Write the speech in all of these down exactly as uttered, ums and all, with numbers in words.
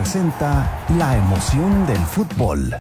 presenta la emoción del fútbol.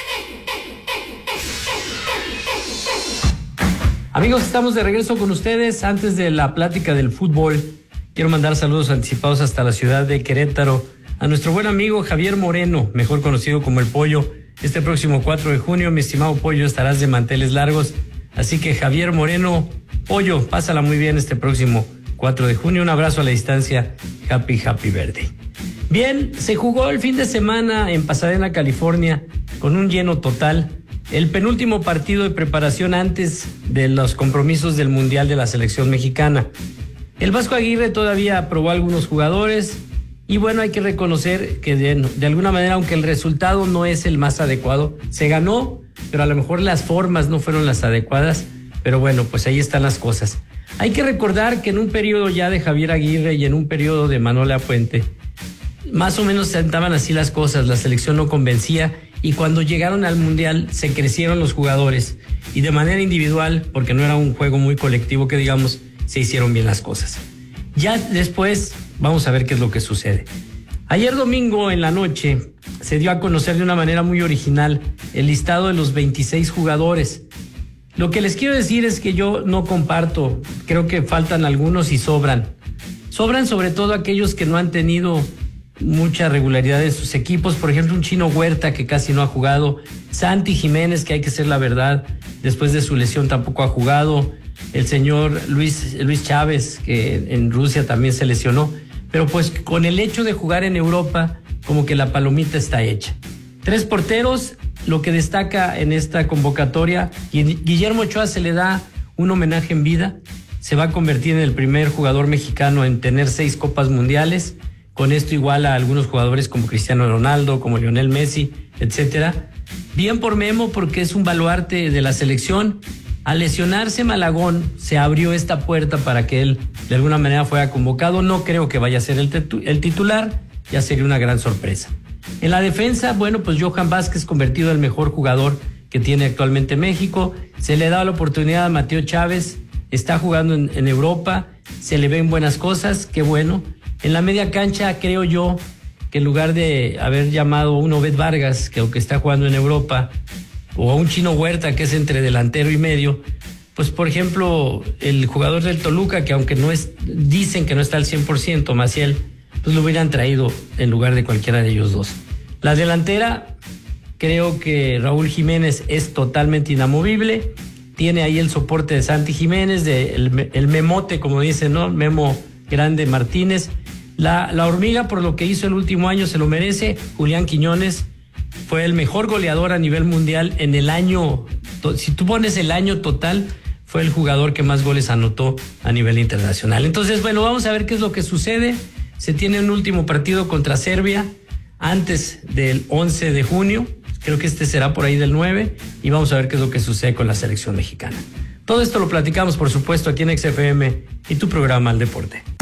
Amigos, estamos de regreso con ustedes. Antes de la plática del fútbol, quiero mandar saludos anticipados hasta la ciudad de Querétaro a nuestro buen amigo Javier Moreno, mejor conocido como El Pollo. Este próximo cuatro de junio, mi estimado Pollo, estarás de manteles largos. Así que Javier Moreno, Pollo, pásala muy bien este próximo cuatro de junio. Un abrazo a la distancia. Happy, happy birthday. Bien, se jugó el fin de semana en Pasadena, California, con un lleno total. El penúltimo partido de preparación antes de los compromisos del Mundial de la selección mexicana. El Vasco Aguirre todavía probó a algunos jugadores y bueno, hay que reconocer que de, de alguna manera, aunque el resultado no es el más adecuado, se ganó, pero a lo mejor las formas no fueron las adecuadas, pero bueno, pues ahí están las cosas. Hay que recordar que en un periodo ya de Javier Aguirre y en un periodo de Manuel Lapuente, más o menos se sentaban así las cosas, la selección no convencía. Y cuando llegaron al Mundial se crecieron los jugadores y de manera individual, porque no era un juego muy colectivo que digamos, se hicieron bien las cosas. Ya después vamos a ver qué es lo que sucede. Ayer domingo en la noche se dio a conocer de una manera muy original el listado de los veintiséis jugadores. Lo que les quiero decir es que yo no comparto, creo que faltan algunos y sobran. Sobran sobre todo aquellos que no han tenido mucha regularidad en sus equipos, por ejemplo un Chino Huerta que casi no ha jugado, Santi Jiménez, que hay que ser la verdad, después de su lesión tampoco ha jugado, el señor Luis, Luis Chávez, que en Rusia también se lesionó, pero pues con el hecho de jugar en Europa, como que la palomita está hecha. Tres porteros, lo que destaca en esta convocatoria, Guillermo Ochoa se le da un homenaje en vida, se va a convertir en el primer jugador mexicano en tener seis copas mundiales. Con esto iguala a algunos jugadores como Cristiano Ronaldo, como Lionel Messi, etcétera. Bien por Memo porque es un baluarte de la selección. Al lesionarse Malagón, se abrió esta puerta para que él de alguna manera fuera convocado. No creo que vaya a ser el, titu- el titular, ya sería una gran sorpresa. En la defensa, bueno, pues Johan Vázquez convertido en el mejor jugador que tiene actualmente México. Se le da la oportunidad a Mateo Chávez, está jugando en, en Europa, se le ven buenas cosas, qué bueno. En la media cancha creo yo que en lugar de haber llamado a un Obed Vargas, que aunque está jugando en Europa, o a un Chino Huerta, que es entre delantero y medio, pues por ejemplo el jugador del Toluca, que aunque no es, dicen que no está al cien por ciento, Maciel, pues lo hubieran traído en lugar de cualquiera de ellos dos. La delantera, creo que Raúl Jiménez es totalmente inamovible, tiene ahí el soporte de Santi Jiménez, de el, el memote, como dicen, ¿no? Memo Grande Martínez. La, la hormiga, por lo que hizo el último año, se lo merece. Julián Quiñones fue el mejor goleador a nivel mundial en el año. Si tú pones el año total, fue el jugador que más goles anotó a nivel internacional. Entonces, bueno, vamos a ver qué es lo que sucede. Se tiene un último partido contra Serbia antes del once de junio. Creo que este será por ahí del nueve. Y vamos a ver qué es lo que sucede con la selección mexicana. Todo esto lo platicamos, por supuesto, aquí en X F M y tu programa Al Deporte.